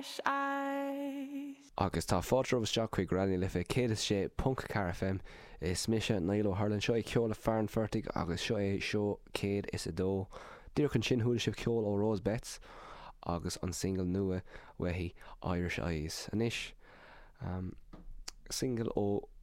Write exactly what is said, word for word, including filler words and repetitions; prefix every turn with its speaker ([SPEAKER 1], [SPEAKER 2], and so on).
[SPEAKER 1] Agus tá fáidir bhteach chuig ranní le fé cé sé Punk Car F M is mise Nailo Harlan seo ceola fearn fertig agus seo é seo céad is a dó. Dír chun sin thuúla sibh ceol ó Rose Betts agus an single nua wehí Irish Eyes. Anis um, single ó